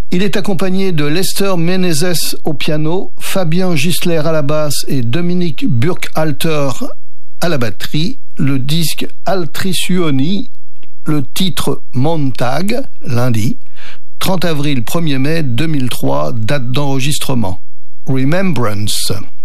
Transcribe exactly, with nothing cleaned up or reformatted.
Il est accompagné de Lester Menezes au piano, Fabien Gisler à la basse et Dominique Burkhalter à la batterie. Le disque Altricioni, le titre Montag, lundi, trente avril premier mai deux mille trois, date d'enregistrement. Remembrance.